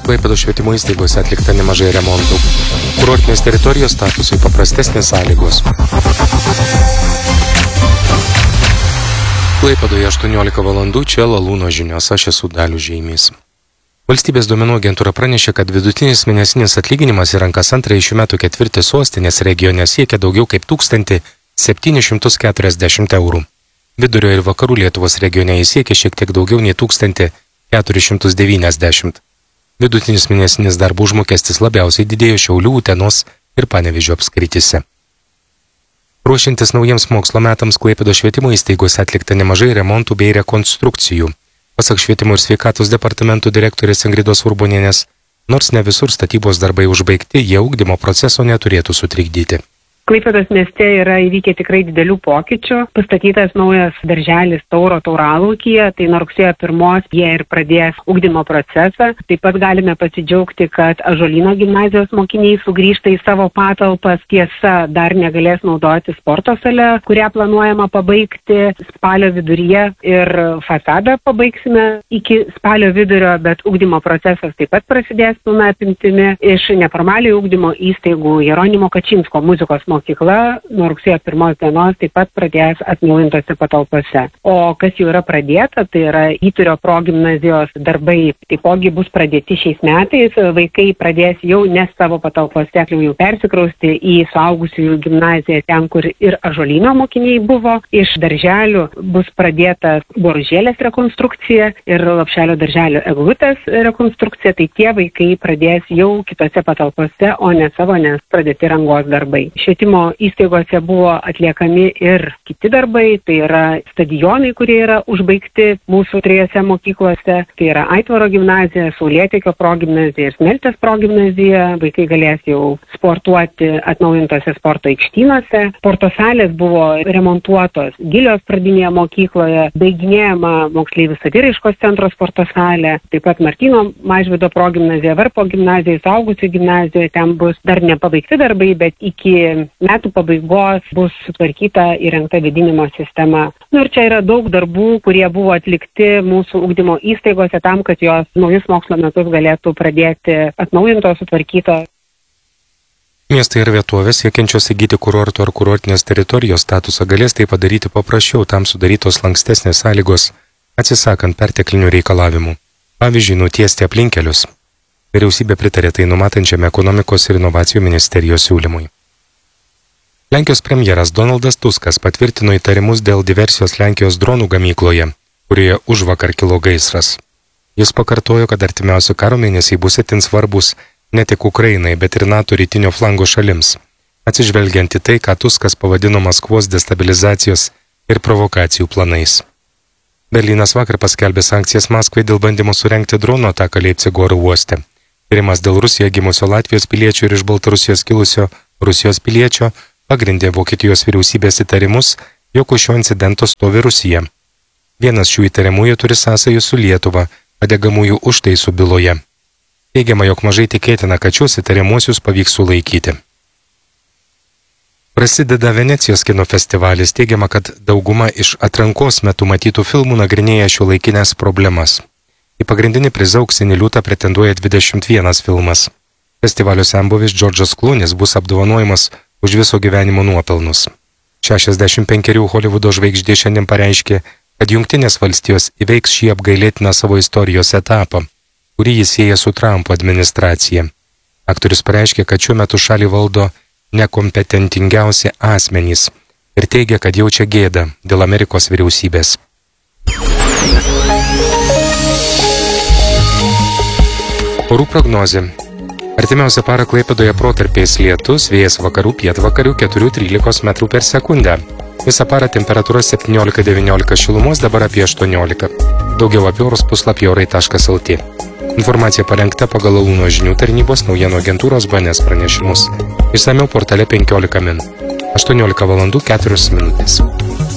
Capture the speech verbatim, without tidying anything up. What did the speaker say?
Klaipėdos švietimo įstaigose atlikta nemažai remontų. Kurortinės teritorijos statusui paprastesnės sąlygos. Klaipėdoje aštuoniolika valandų, čia Lalūno žinios, aš esu Dalius Žeimys. Valstybės duomenų agentūra pranešė, kad vidutinis mėnesinis atlyginimas į rankas antrąjį šių metų ketvirtį sostinės regione siekia daugiau kaip tūkstantį septynis šimtus keturiasdešimt eurų. Vidurio ir vakarų Lietuvos regione jis siekia šiek tiek daugiau nei tūkstantį keturis šimtus devyniasdešimt. Vidutinis mėnesinis darbo užmokestis labiausiai didėjo Šiaulių, Utenos ir Panevėžio apskrityse. Ruošiantis naujiems mokslo metams Klaipėdos švietimo įstaigose atlikta nemažai remontų bei rekonstrukcijų. Pasak švietimo ir sveikatos departamentų direktorės Ingridos Urbonienės, nors ne visur statybos darbai užbaigti, jie ugdymo proceso neturėtų sutrikdyti. Klaipėdos mieste yra įvykę tikrai didelių pokyčių. Pastatytas naujas darželis Tauro Tauralaukyje, tai nuo rugsėjo pirmos jie ir pradės ugdymo procesą. Taip pat galime pasidžiaugti, kad Ąžuolyno gimnazijos mokiniai sugrįžta į savo patalpas. Tiesa, dar negalės naudoti sporto salę, kurią planuojama pabaigti spalio viduryje, ir fasadą pabaigsime iki spalio vidurio, bet ugdymo procesas taip pat prasidės pilna apimtimi. Iš neformaliojo ugdymo įstaigų Jeronimo Kačinsko muzikos mokyklos mokykla nuo rugsėjo pirmos dienos taip pat pradės atnaujintose patalpose. O kas jau yra pradėta, tai yra Įturio progimnazijos darbai taipogi bus pradėti šiais metais. Vaikai pradės jau ne savo patalpose, jau persikrausti į suaugusiųjų gimnaziją, ten, kur ir Ąžuolyno mokiniai buvo. Iš darželių bus pradėta Boružėlės rekonstrukcija ir Lopšelio darželio eglutės rekonstrukcija. Tai tie vaikai pradės jau kitose patalpose, o ne savo, nes pradėti rangos darbai. Švietimo įstaigose buvo atliekami ir kiti darbai, tai yra stadionai, kurie yra užbaigti mūsų trijose mokyklose, tai yra Aitvaro gimnazija, Saulėtekio progimnazija ir Smeltės progimnazija. Vaikai galės jau sportuoti atnaujintose sporto aikštynose. Sporto salės buvo remontuotos Gilios pradinėje mokykloje, baiginėjama moksleivių saviraiškos centro sporto salė, taip pat Martyno Mažvydo progimnazija, Varpo gimnazija, Suaugusių gimnazija, ten bus dar nepabaigti darbai, bet iki metų pabaigos bus sutvarkyta įrengta vėdinimo sistema. Nu ir čia yra daug darbų, kurie buvo atlikti mūsų ugdymo įstaigose tam, kad jos naujus mokslo metus galėtų pradėti atnaujintos, sutvarkytos. Miestai ir vietovės siekiančios įgyti kurorto ar kurortinės teritorijos statusą galės tai padaryti paprasčiau, tam sudarytos lankstesnės sąlygos, atsisakant perteklinių reikalavimų. Pavyzdžiui, nutiesti aplinkelius. Vyriausybė pritarė tai numatančiam ekonomikos ir inovacijų ministerijos siūlymui. Lenkijos premjeras Donaldas Tuskas patvirtino įtarimus dėl diversijos Lenkijos dronų gamykloje, kurioje užvakar kilo gaisras. Jis pakartojo, kad artimiausi karo mėnesiai bus itin svarbus ne tik Ukrainai, bet ir NATO rytinio flango šalims, atsižvelgiant į tai, ką Tuskas pavadino Maskvos destabilizacijos ir provokacijų planais. Berlynas vakar paskelbė sankcijas Maskvai dėl bandymo surengti dronų ataką Leipcigo oro uoste. Tyrimas dėl Rusijoje gimusio Latvijos piliečio ir iš Baltarusijos kilusio Rusijos piliečio pagrindė Vokietijos vyriausybės įtarimus, jog už šio incidento stovi Rusija. Vienas šių įtariamųjų turi sąsajų su Lietuva, padegamųjų užtaisų byloje. Teigiama, jog mažai tikėtina, kad šios įtariamuosius pavyks sulaikyti. Prasideda Venecijos kino festivalis. Teigiama, kad dauguma iš atrankos metu matytų filmų nagrinėja šiuolaikinės problemas. Į pagrindinį prizą auksinį liūtą pretenduoja dvidešimt vienas filmas. Festivalio senbuvis Džordžas Klunis bus apdovanojimas už viso gyvenimo nuopelnus. šešiasdešimt penkerių Holivudo žvaigždė šiandien pareiškė, kad Jungtinės valstijos įveiks šį apgailėtiną savo istorijos etapą, kurį jis sieja su Trumpo administracija. Aktorius pareiškė, kad šiuo metu šalį valdo nekompetentingiausi asmenys ir teigia, kad jaučia gėdą dėl Amerikos vyriausybės. Orų prognozė. Artimiausią parą Klaipėdoje protarpiais lietus, vėjas vakarų pietvakarių keturi trylika metrų per sekundę. Visą parą temperatūra septyniolika devyniolika šilumos, dabar apie aštuoniolika. Daugiau apie orus puslapį orai taškas lt. Informacija parengta pagal Lalūno žinių tarnybos naujienų agentūros B N S pranešimus. Išsamiau portale penkiolika min. aštuoniolika valandų keturios minutės.